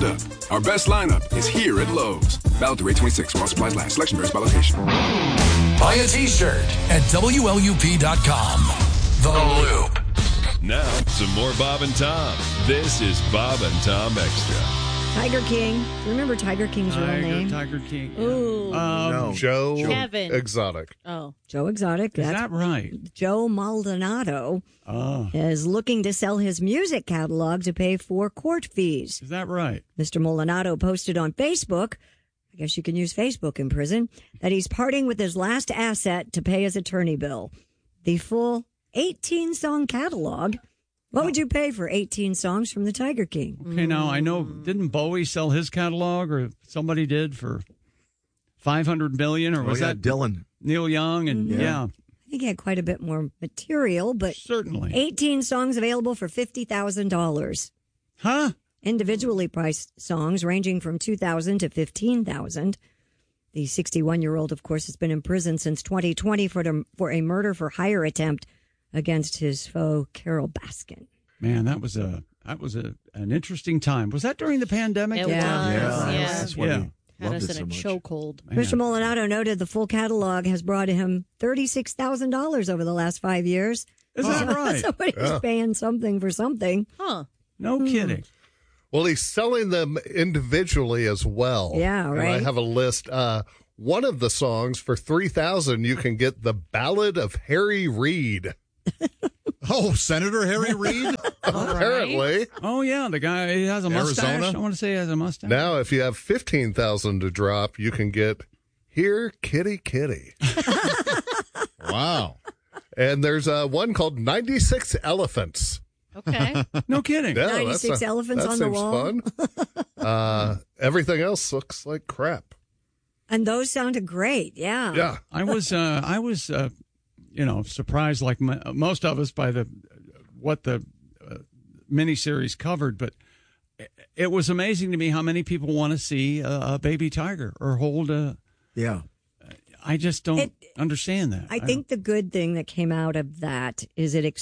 round up. Our best lineup is here at Lowe's. Valid through 8/26 while supplies last. Selection varies by location. Buy a t-shirt at WLUP.com. The Loop. Now, some more Bob and Tom. This is Bob and Tom Extra. Tiger King. Do you remember Tiger King's real name? Tiger King. Yeah. Ooh. No. Joe Kevin. Exotic. Oh. Joe Exotic. Is that right? Joe Maldonado is looking to sell his music catalog to pay for court fees. Is that right? Mr. Maldonado posted on Facebook, I guess you can use Facebook in prison, that he's parting with his last asset to pay his attorney bill. The full 18-song catalog. What would you pay for 18 songs from the Tiger King? Okay, now I know, didn't Bowie sell his catalog, or somebody did, for $500 million, or was that Dylan? Neil Young? And yeah. I think he had quite a bit more material, but Certainly. 18 songs available for $50,000. Huh? Individually priced songs ranging from $2,000 to $15,000. The 61-year-old, of course, has been in prison since 2020 for a murder for hire attempt against his foe, Carol Baskin. Man, that was an interesting time. Was that during the pandemic? It was. Yeah. That's what he Had loved us it in so a much. chokehold. Mr. Maldonado noted the full catalog has brought him $36,000 over the last 5 years. Is that right? Somebody's paying something for something. Huh. No kidding. Well, he's selling them individually as well. Yeah, And right. I have a list. One of the songs for $3,000, you can get the Ballad of Harry Reid. Oh, Senator Harry Reid? Apparently. Oh, yeah, the guy, he has a mustache. Arizona? I want to say he has a mustache. Now, if you have $15,000 to drop, you can get Here, Kitty, Kitty. Wow. And there's one called 96 Elephants. Okay. No kidding. Yeah, 96 elephants that on the seems wall. Fun. Everything else looks like crap. And those sounded great. Yeah. Yeah. I was surprised, like most of us, by what the miniseries covered. But it was amazing to me how many people want to see a baby tiger or hold a. Yeah. I just don't understand that. I think the good thing that came out of that is it